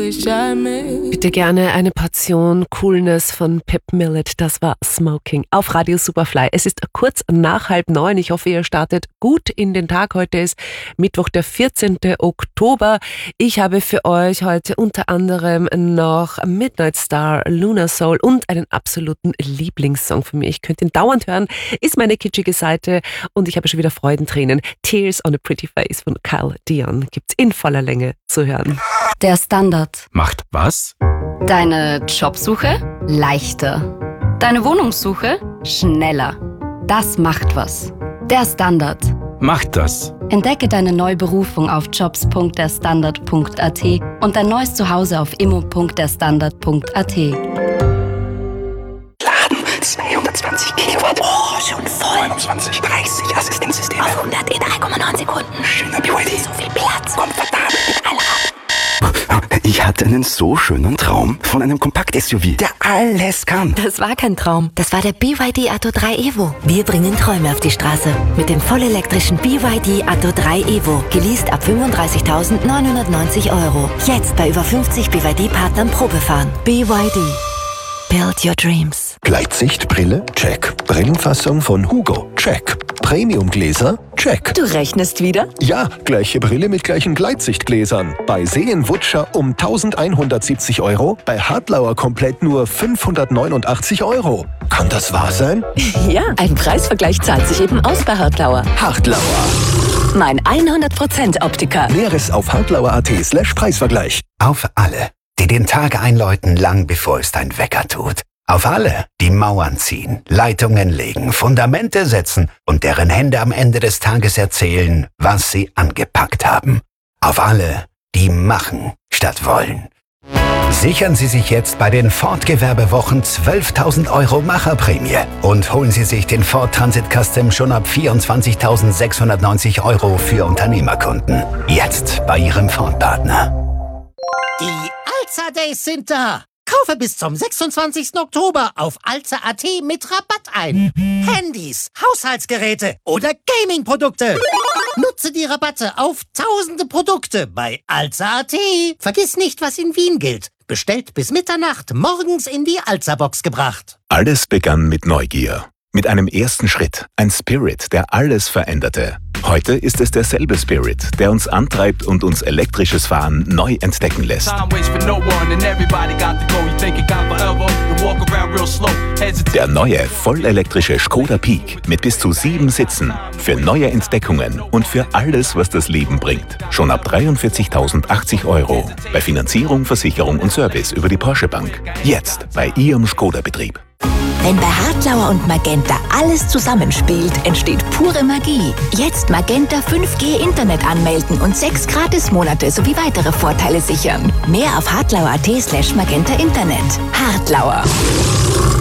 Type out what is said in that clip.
Bitte gerne eine Portion Coolness von Pip Millet. Das war Smoking auf Radio Superfly. Es ist kurz nach 8:30. Ich hoffe, ihr startet gut in den Tag. Heute ist Mittwoch, der 14. Oktober. Ich habe für euch heute unter anderem noch Midnight Star, Lunar Soul und einen absoluten Lieblingssong von mir. Ich könnte ihn dauernd hören, ist meine kitschige Seite und ich habe schon wieder Freudentränen. Tears on a Pretty Face von Kyle Dion gibt's in voller Länge zu hören. Der Standard macht was? Deine Jobsuche leichter. Deine Wohnungssuche schneller. Das macht was. Der Standard macht das. Entdecke deine neue Berufung auf jobs.derstandard.at und dein neues Zuhause auf immo.derstandard.at. Laden 220 Kilowatt. Oh, schon voll. 29, 30 Assistenzsysteme. Auf 100 in 3,9 Sekunden. Schöner BYD. So viel Platz. Komfortabel mit Allrad. Ich hatte einen so schönen Traum von einem Kompakt-SUV, der alles kann. Das war kein Traum. Das war der BYD Atto 3 Evo. Wir bringen Träume auf die Straße. Mit dem vollelektrischen BYD Atto 3 Evo. Geleast ab 35.990 €. Jetzt bei über 50 BYD-Partnern Probefahren. BYD. Build your dreams. Gleitsichtbrille? Check. Brillenfassung von Hugo? Check. Premiumgläser? Check. Du rechnest wieder? Ja, gleiche Brille mit gleichen Gleitsichtgläsern. Bei Seenwutscher um 1.170 €, bei Hartlauer komplett nur 589 €. Kann das wahr sein? Ja, ein Preisvergleich zahlt sich eben aus bei Hartlauer. Hartlauer. Mein 100% Optiker. Näheres auf hartlauer.at/Preisvergleich. Auf alle, die den Tag einläuten, lang bevor es dein Wecker tut. Auf alle, die Mauern ziehen, Leitungen legen, Fundamente setzen und deren Hände am Ende des Tages erzählen, was sie angepackt haben. Auf alle, die machen statt wollen. Sichern Sie sich jetzt bei den Ford-Gewerbewochen 12.000 € Macherprämie und holen Sie sich den Ford Transit Custom schon ab 24.690 € für Unternehmerkunden. Jetzt bei Ihrem Ford-Partner. Die Alza Days sind da. Kaufe bis zum 26. Oktober auf alza.at mit Rabatt ein. Handys, Haushaltsgeräte oder Gaming-Produkte. Nutze die Rabatte auf tausende Produkte bei alza.at. Vergiss nicht, was in Wien gilt. Bestellt bis Mitternacht, morgens in die Alza-Box gebracht. Alles begann mit Neugier. Mit einem ersten Schritt. Ein Spirit, der alles veränderte. Heute ist es derselbe Spirit, der uns antreibt und uns elektrisches Fahren neu entdecken lässt. Der neue, vollelektrische Skoda Peak mit bis zu 7 Sitzen. Für neue Entdeckungen und für alles, was das Leben bringt. Schon ab 43.080 €. Bei Finanzierung, Versicherung und Service über die Porsche Bank. Jetzt bei Ihrem Skoda-Betrieb. Wenn bei Hartlauer und Magenta alles zusammenspielt, entsteht pure Magie. Jetzt Magenta 5G Internet anmelden und 6 Gratismonate sowie weitere Vorteile sichern. Mehr auf hartlauer.at/Magenta Internet. Hartlauer.